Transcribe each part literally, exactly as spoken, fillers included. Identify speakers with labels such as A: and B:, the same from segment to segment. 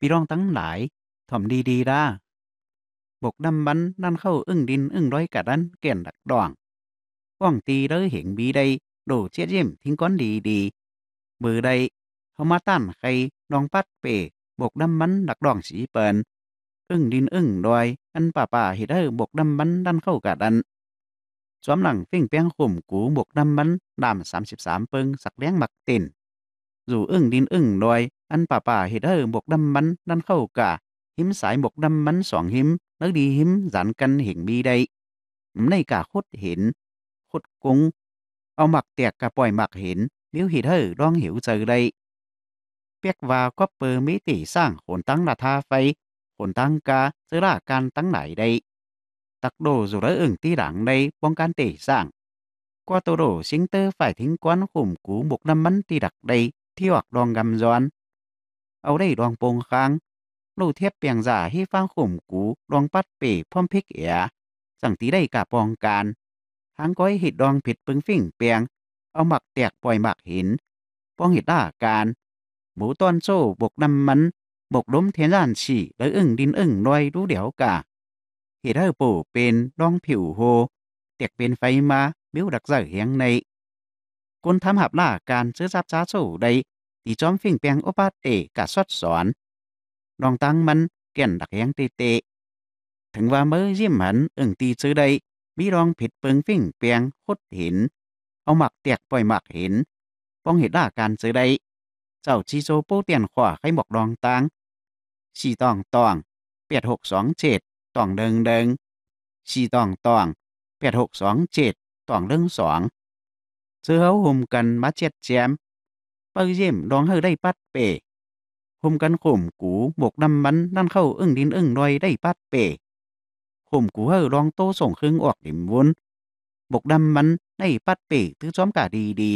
A: พี่รองตั้งหลายถ่อมดีๆด้าบกดำบันนั่นเข้าอึ้งดินอึ้งร้อยกะดันเก่นดักดองว่องตีเด้อเหงบีใดโดเจียดเยี่ยมทิ้งก้อนดีดีเบือใดเขามาตั้นใครดองปัดเปบกดำบันดักดองสีเปินอึ้งดินอึ้งดอยอันป่าป่าเฮ็ดให้บกดำบันดันเข้ากะดันสวมหลังเฟิ่งแป้งข่มกูบกดำบันดามสามสิบสามเปิงสักเลี้ยงหมักเต็นอยู่อึ้งดินอึ้งดอยอันป่าป่าเฮ็ดให้บกดำบันดันเข้ากะหิมสายบกดำบันสองหิมแล้วดีหิมจันกันเหงบีใดในกะคดเห็นคดกงเอาหมักแตกกะปล่อยหมักเห็นเลี้ยวเฮ็ดให้ดองหิวเจอได้เปียกว่าก็เปิดมิติสร้างโหนตั้งราคาไฟโหนตั้งกาเสื้อราการตั้งไหนได้ตักโดสุระอึ่งตีหลังในป้องกันเตะสร้างกว่าตัวโดสิงเตอร์ฝ่ายทิ้งก้อนข่มกูบกน้ำมันตีดักได้ที่ออกดองกำจอนเอาได้ดองโปงค้างลู่เทียบเปียงจ่าให้ฟังข่มกูดองปัดเป๋พร้อมพริกเอียสั่งตีได้กะปองการทางก้อยเห็ดดองผิดปึงฟิ่งเปียงเอาหมักแตกปล่อยหมักหินป้องเห็ดด่าการหมูต้อนโซ่บกน้ำมันบกล้มเทียนล้านฉี่แล้วอึ่งดินอึ่งลอยรู้เดี๋ยวกะเห็ดให้ปู่เป็นดองผิวโฮเตียกเป็นไฟมาบิ้วดักเจอเฮียงในคนทำหับล่าการซื้อซับจ้าโซ่ใดตีจอมฟิ่งเปียงโอปาเตกะซอดสอนดองตังมันแก่นดักเฮียงเตเตถึงว่าเมื่อยิ้มหันอึ่งตีซื้อใดมีรองผิดเปิงฟิ่งเปียงคดเห็นเอาหมักเตียกปล่อยหมักเห็นป้องเห็ดล่าการซื้อใดเจ้าชีโซโปเตียนขวาให้หมอกดองตังชีตองตองแปดหกสองเจ็ดตองเดิงเดิงชีตองตองแปดหกสองเจ็ดตองเดิงสองเสื้อเขาห่มกันมาเจ็ดแจมเปิ้เยี่ยมดองเฮอได้ปัดเปห่มกันข่มกูบกดำมันนั่นเข้าอึ้งดินอึ้งดอยได้ปัดเปข่มกูเฮอดองโตส่งครึ่งออกดิ่มวนบกดำมันได้ปัดเปตื้อจ้อมกะดีดี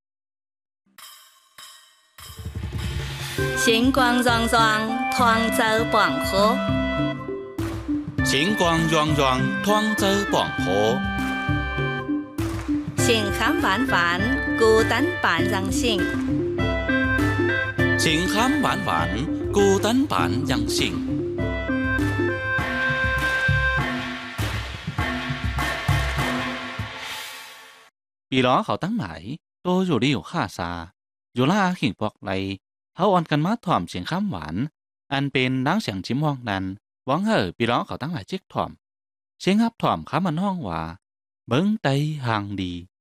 B: 星光幢幢，汤州磅礴；
C: 星光幢幢，汤州磅礴；
B: 晴空万万，孤单伴人心；
C: 晴空万万，孤单伴人心。ปีล้อเขาตั้งไหนโตอยู่ดีอยู่ข้าซาอยู่ล่าหิ่งพวกไรเขาอ่อนกันมาถ่อมเสียงข้ามหวานอันเป็นน้ำเสียงชิมห้องนั้นหวังเห่อปีล้อเขาตั้งหลายจิกถ่อมเสียงฮับถ่อมข้ามันห้องว่าเบิ้งไตห่างดี